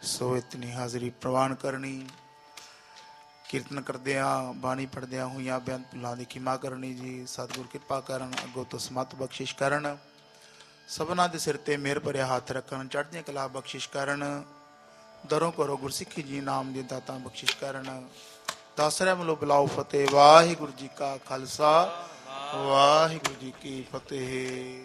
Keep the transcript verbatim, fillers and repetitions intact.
ਸੋ ਇਤਨੀ ਹਾਜ਼ਰੀ ਪ੍ਰਵਾਨ ਕਰਨੀ। ਕੀਰਤਨ ਕਰਦਿਆਂ ਬਾਣੀ ਪੜ੍ਹਦਿਆਂ ਹੋਈਆਂ ਬੇਅੰਤ ਭੁੱਲਾਂ ਦੀ ਖਿਮਾ ਕਰਨੀ ਜੀ। ਸਤਿਗੁਰ ਕਿਰਪਾ ਕਰਨ, ਅੱਗੋਂ ਤੋਂ ਸਮਤ ਬਖਸ਼ਿਸ਼ ਕਰਨ, ਸਭਨਾਂ ਦੇ ਸਿਰ ਤੇ ਮਿਹਰ ਭਰਿਆ ਹੱਥ ਰੱਖਣ, ਚੜ੍ਹਦੀਆਂ ਕਲਾ ਬਖਸ਼ਿਸ਼ ਕਰਨ, ਦਰੋਂ ਕਰੋ ਗੁਰਸਿੱਖੀ ਜੀ ਨਾਮ ਦੀ ਦਾਤਾਂ ਬਖਸ਼ਿਸ਼ ਕਰਨ। ਦਸ ਰਹਿ ਵੱਲੋਂ ਬੁਲਾਓ ਫਤਿਹ। ਵਾਹਿਗੁਰੂ ਜੀ ਕਾ ਖਾਲਸਾ, ਵਾਹਿਗੁਰੂ ਜੀ ਕੀ ਫਤਿਹ।